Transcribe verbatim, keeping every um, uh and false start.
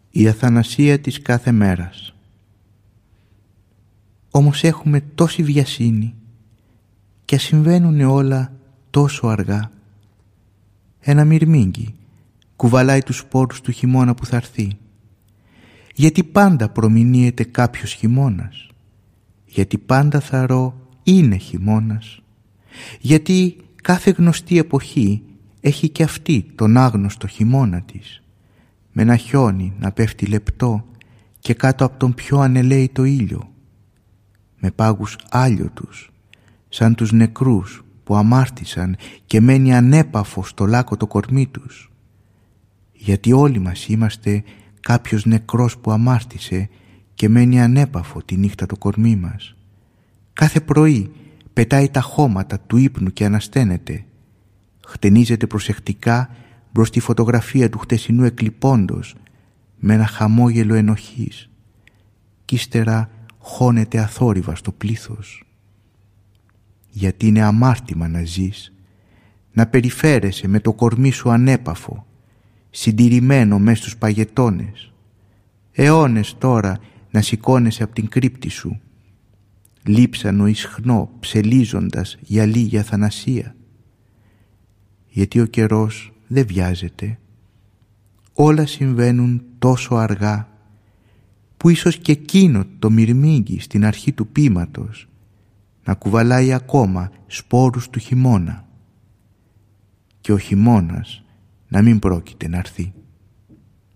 Η αθανασία της κάθε μέρας. Όμως έχουμε τόση βιασύνη και συμβαίνουν όλα τόσο αργά. Ένα μυρμήγκι κουβαλάει τους σπόρους του χειμώνα που θα έρθει. Γιατί πάντα προμηνύεται κάποιος χειμώνας. Γιατί πάντα θαρώ είναι χειμώνας. Γιατί κάθε γνωστή εποχή έχει και αυτή τον άγνωστο χειμώνα της, με ένα χιόνι να πέφτει λεπτό και κάτω από τον πιο ανελαίητο ήλιο, με πάγους άλιωτους σαν τους νεκρούς που αμάρτησαν και μένει ανέπαφο στο λάκκο το κορμί τους. Γιατί όλοι μας είμαστε κάποιος νεκρός που αμάρτησε και μένει ανέπαφο τη νύχτα το κορμί μας. Κάθε πρωί πετάει τα χώματα του ύπνου και ανασταίνεται. Χτενίζεται προσεκτικά μπρος τη φωτογραφία του χτεσινού εκλειπώντος με ένα χαμόγελο ενοχής κι ύστερα χώνεται αθόρυβα στο πλήθος. Γιατί είναι αμάρτημα να ζεις, να περιφέρεσαι με το κορμί σου ανέπαφο, συντηρημένο μες στους παγετώνες, αιώνες τώρα να σηκώνεσαι από την κρύπτη σου, λείψανο ισχνό ψελίζοντας για λίγη αθανασία. Γιατί ο καιρός δεν βιάζεται, όλα συμβαίνουν τόσο αργά που ίσως και εκείνο το μυρμήγκι στην αρχή του ποίηματος να κουβαλάει ακόμα σπόρους του χειμώνα και ο χειμώνας να μην πρόκειται να έρθει.